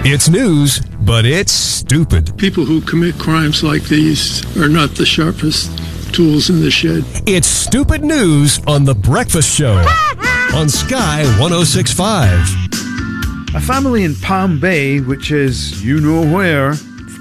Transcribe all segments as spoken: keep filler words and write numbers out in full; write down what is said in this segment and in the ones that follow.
It's news, but it's stupid. People who commit crimes like these are not the sharpest tools in the shed. It's stupid news on The Breakfast Show on Sky one oh six point five. A family in Palm Bay, which is you know where,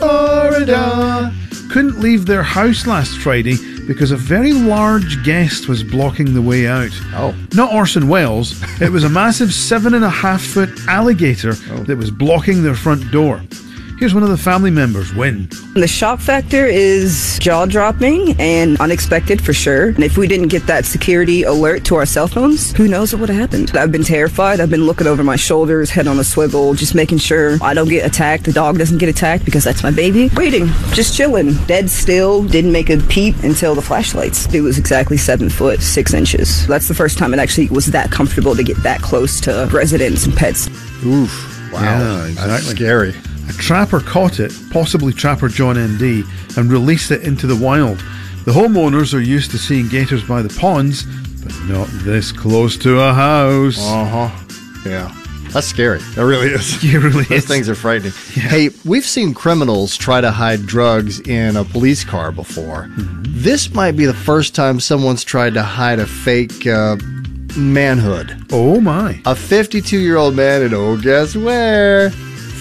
Florida, couldn't leave their house last Friday because a very large guest was blocking the way out. Oh. Not Orson Welles. It was a massive seven and a half foot alligator oh. that was blocking their front door. Here's one of the family members, Wynn. The shock factor is jaw-dropping and unexpected for sure. And if we didn't get that security alert to our cell phones, who knows what would have happened. I've been terrified. I've been looking over my shoulders, head on a swivel, just making sure I don't get attacked, the dog doesn't get attacked because that's my baby. Waiting, just chilling, dead still, didn't make a peep until the flashlights. It was exactly seven foot, six inches. That's the first time it actually was that comfortable to get that close to residents and pets. Oof. Wow. Yeah, exactly. That's scary. A trapper caught it, possibly trapper John N D, and released it into the wild. The homeowners are used to seeing gators by the ponds, but not this close to a house. Uh-huh. Yeah. That's scary. That really is. It really Those is. things are frightening. Yeah. Hey, we've seen criminals try to hide drugs in a police car before. Mm-hmm. This might be the first time someone's tried to hide a fake uh, manhood. Oh, my. A fifty-two-year-old man in, oh, guess where?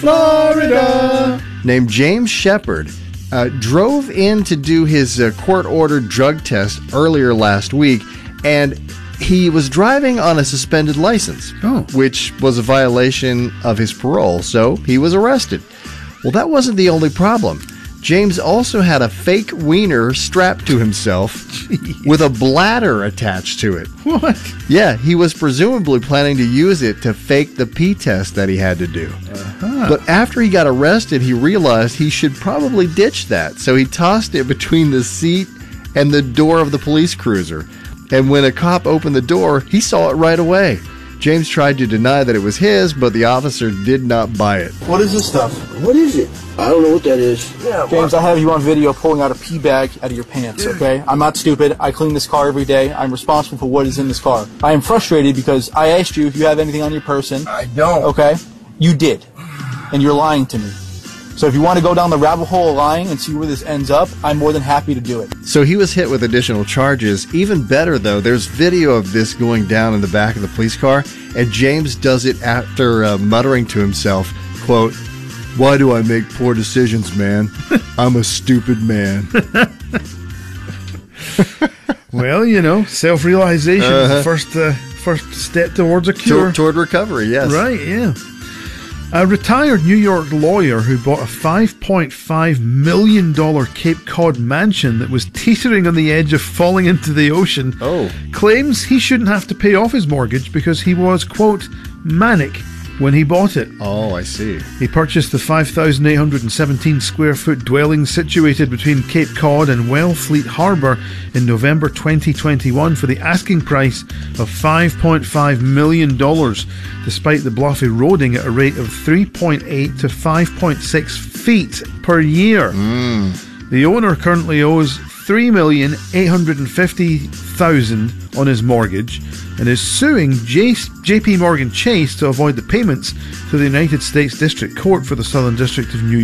Florida, named James Shepard, uh, drove in to do his uh, court-ordered drug test earlier last week, and he was driving on a suspended license, oh. which was a violation of his parole, so he was arrested. Well, that wasn't the only problem. James also had a fake wiener strapped to himself Jeez. with a bladder attached to it. What? Yeah, he was presumably planning to use it to fake the pee test that he had to do. Uh-huh. But after he got arrested, he realized he should probably ditch that, so he tossed it between the seat and the door of the police cruiser. And when a cop opened the door, he saw it right away. James tried to deny that it was his, but the officer did not buy it. What is this stuff? What is it? I don't know what that is. Yeah, James, I have you on video pulling out a pee bag out of your pants, okay? I'm not stupid. I clean this car every day. I'm responsible for what is in this car. I am frustrated because I asked you if you have anything on your person. I don't. Okay? You did. And you're lying to me. So if you want to go down the rabbit hole of lying and see where this ends up, I'm more than happy to do it. So he was hit with additional charges. Even better, though, there's video of this going down in the back of the police car, and James does it after uh, muttering to himself, quote, "Why do I make poor decisions, man? I'm a stupid man." Well, you know, self-realization uh-huh. is the first, uh, first step towards a cure. Toward, toward recovery, yes. Right, yeah. A retired New York lawyer who bought a five point five million dollars Cape Cod mansion that was teetering on the edge of falling into the ocean oh. claims he shouldn't have to pay off his mortgage because he was, quote, manic when he bought it. Oh, I see. He purchased the five thousand eight hundred seventeen square foot dwelling situated between Cape Cod and Wellfleet Harbour in November twenty twenty-one for the asking price of five point five million dollars, despite the bluff eroding at a rate of three point eight to five point six feet per year. Mm. The owner currently owes three million eight hundred fifty thousand dollars on his mortgage and is suing J P Morgan Chase to avoid the payments to the United States District Court for the Southern District of New York.